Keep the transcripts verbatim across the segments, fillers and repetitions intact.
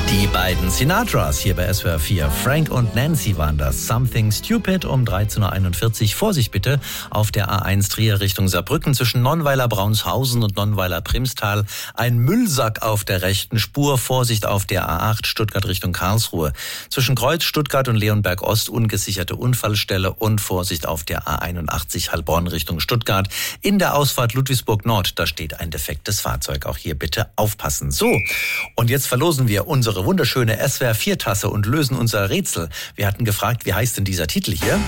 Die beiden Sinatras hier bei S W R vier. Frank und Nancy waren das. Something Stupid um dreizehn Uhr einundvierzig. Vorsicht bitte auf der A eins Trier Richtung Saarbrücken zwischen Nonnweiler-Braunshausen und Nonnweiler-Primstal. Ein Müllsack auf der rechten Spur. Vorsicht auf der A acht Stuttgart Richtung Karlsruhe. Zwischen Kreuz Stuttgart und Leonberg Ost ungesicherte Unfallstelle und Vorsicht auf der A einundachtzig Heilbronn Richtung Stuttgart. In der Ausfahrt Ludwigsburg Nord, da steht ein defektes Fahrzeug. Auch hier bitte aufpassen. So, und jetzt verlosen wir unsere wunderschöne S W R vier Tasse und lösen unser Rätsel. Wir hatten gefragt, wie heißt denn dieser Titel hier?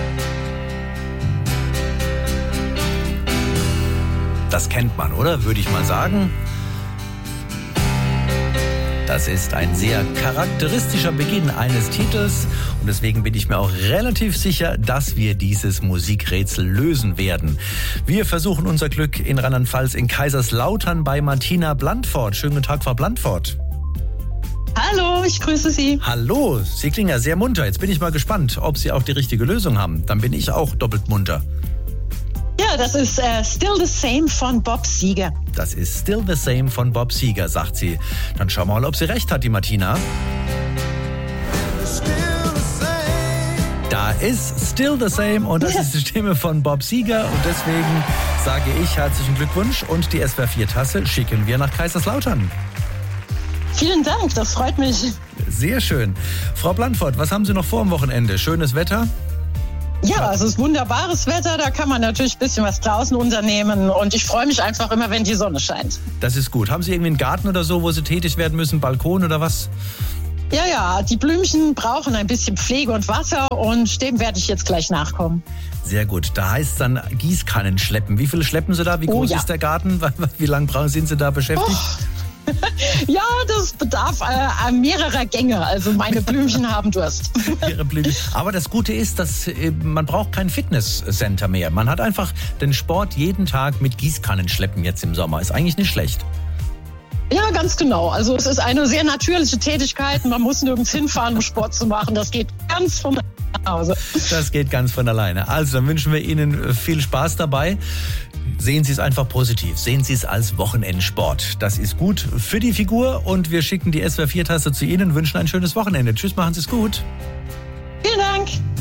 Das kennt man, oder? Würde ich mal sagen. Das ist ein sehr charakteristischer Beginn eines Titels und deswegen bin ich mir auch relativ sicher, dass wir dieses Musikrätsel lösen werden. Wir versuchen unser Glück in Rheinland-Pfalz in Kaiserslautern bei Martina Blandfort. Schönen guten Tag, Frau Blandfort. Hallo, ich grüße Sie. Hallo, Sie klingen ja sehr munter. Jetzt bin ich mal gespannt, ob Sie auch die richtige Lösung haben. Dann bin ich auch doppelt munter. Ja, das ist äh, Still the Same von Bob Seger. Das ist Still the Same von Bob Seger, sagt sie. Dann schauen wir mal, ob sie recht hat, die Martina. Da ist Still the Same und das ist die Stimme von Bob Seger. Und deswegen sage ich herzlichen Glückwunsch und die S W R vier Tasse schicken wir nach Kaiserslautern. Vielen Dank, das freut mich. Sehr schön. Frau Blandfort, was haben Sie noch vor am Wochenende? Schönes Wetter? Ja, es ist wunderbares Wetter, da kann man natürlich ein bisschen was draußen unternehmen und ich freue mich einfach immer, wenn die Sonne scheint. Das ist gut. Haben Sie irgendwie einen Garten oder so, wo Sie tätig werden müssen, Balkon oder was? Ja, ja, die Blümchen brauchen ein bisschen Pflege und Wasser und dem werde ich jetzt gleich nachkommen. Sehr gut. Da heißt es dann Gießkannen schleppen. Wie viele schleppen Sie da? Wie groß oh, ja. ist der Garten? Wie lange sind Sie da beschäftigt? Oh. Ja, das bedarf äh, mehrerer Gänge. Also meine Blümchen haben Durst. Ihre Blümchen. Aber das Gute ist, dass äh, man braucht kein Fitnesscenter mehr. Man hat einfach den Sport jeden Tag mit Gießkannen schleppen jetzt im Sommer. Ist eigentlich nicht schlecht. Ja, ganz genau. Also es ist eine sehr natürliche Tätigkeit. Man muss nirgends hinfahren, um Sport zu machen. Das geht ganz von Hause. Das geht ganz von alleine. Also dann wünschen wir Ihnen viel Spaß dabei. Sehen Sie es einfach positiv. Sehen Sie es als Wochenendsport. Das ist gut für die Figur und wir schicken die S W R vier Tasse zu Ihnen und wünschen ein schönes Wochenende. Tschüss, machen Sie es gut. Vielen Dank.